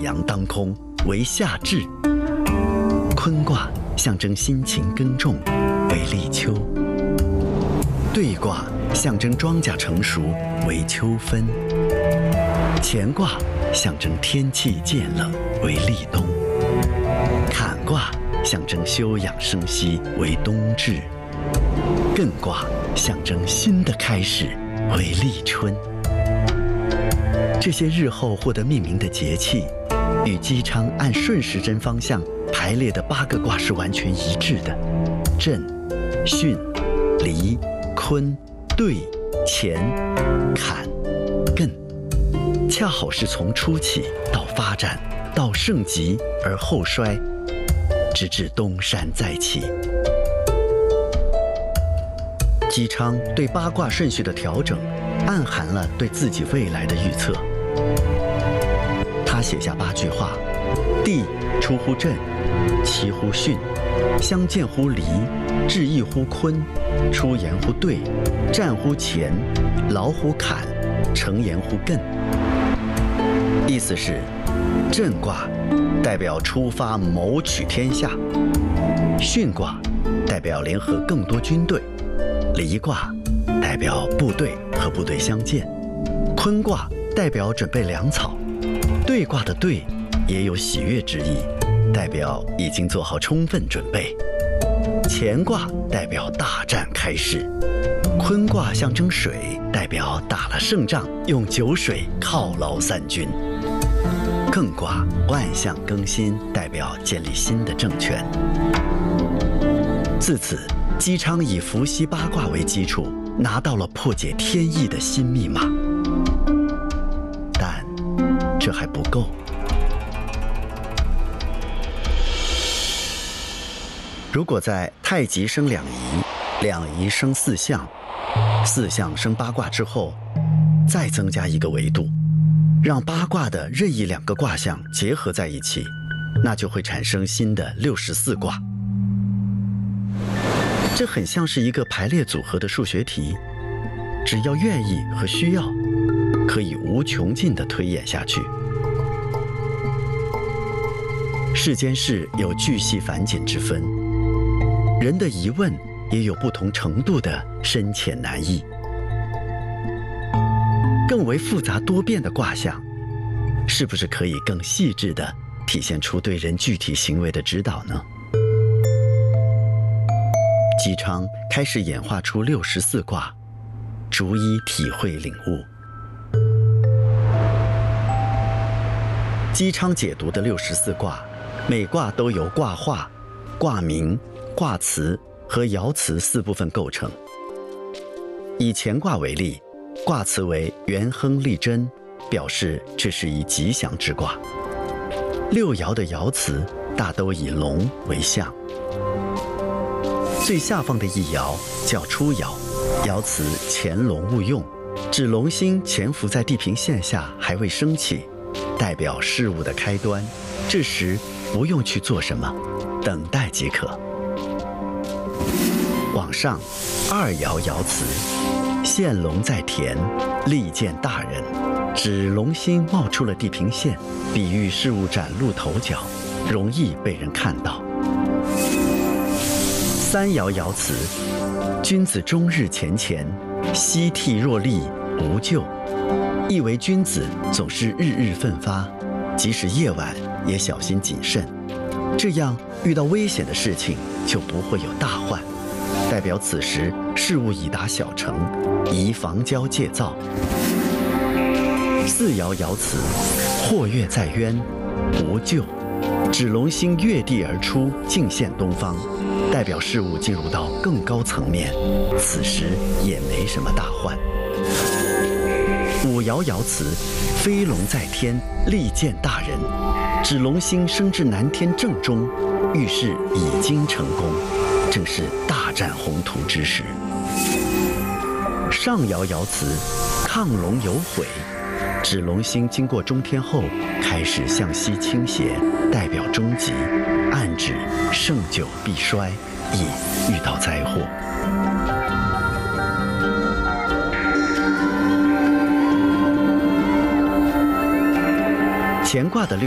阳当空，为夏至。坤卦象征辛勤耕种，为立秋。兑卦象征庄稼成熟，为秋分。乾卦象征天气渐冷，为立冬。坎卦象征休养生息，为冬至。艮卦象征新的开始，为立春。这些日后获得命名的节气，与姬昌按顺时针方向排列的8个卦是完全一致的。震、巽、离、坤、兑、乾、坎、艮，恰好是从初起到发展到盛极而后衰，直至东山再起。姬昌对8卦顺序的调整，暗含了对自己未来的预测。他写下8句话：地出乎震，其乎巽，相见乎离，至义乎坤，出言乎兑，战乎乾，劳乎坎，成言乎艮。意思是，震卦代表出发谋取天下，巽卦代表联合更多军队，离卦代表部队和部队相见，坤卦代表准备粮草，兑卦的兑也有喜悦之意，代表已经做好充分准备。乾卦代表大战开始，坤卦象征水，代表打了胜仗，用酒水犒劳三军。艮卦万象更新，代表建立新的政权。自此，姬昌以伏羲8卦为基础，拿到了破解天意的新密码。但这还不够。如果在太极生两仪，两仪生4象，4象生8卦之后，再增加一个维度，让8卦的任意2个卦象结合在一起，那就会产生新的64卦。这很像是一个排列组合的数学题，只要愿意和需要，可以无穷尽地推演下去。世间事有巨细繁简之分，人的疑问也有不同程度的深浅难易。更为复杂多变的卦象，是不是可以更细致地体现出对人具体行为的指导呢？姬昌开始演化出64卦，逐一体会领悟。姬昌解读的64卦，每卦都由卦画、卦名、卦辞和爻辞4部分构成。以乾卦为例，卦辞为元亨利贞，表示这是一吉祥之卦。6爻的爻辞大都以龙为象。最下方的一爻叫初爻，爻辞潜龙勿用，指龙星潜伏在地平线下还未升起，代表事物的开端，这时不用去做什么，等待即可。往上2爻爻辞，现龙在田，利见大人，指龙星冒出了地平线，比喻事物崭露头角，容易被人看到。3爻爻辞，君子终日乾乾，夕惕若厉，无咎，意为君子总是日日奋发，即使夜晚也小心谨慎，这样遇到危险的事情就不会有大患，代表此时事物已达小成，宜防骄戒躁。4爻爻辞，或跃在渊，无咎，指龙星跃地而出，径现东方，代表事物进入到更高层面，此时也没什么大患。5爻爻辞，飞龙在天，利见大人，指龙星升至南天正中，预示已经成功，正是大展宏图之时。上爻爻辞，亢龙有悔，指龙星经过中天后开始向西倾斜，代表终极，暗指盛久必衰，亦遇到灾祸。乾卦的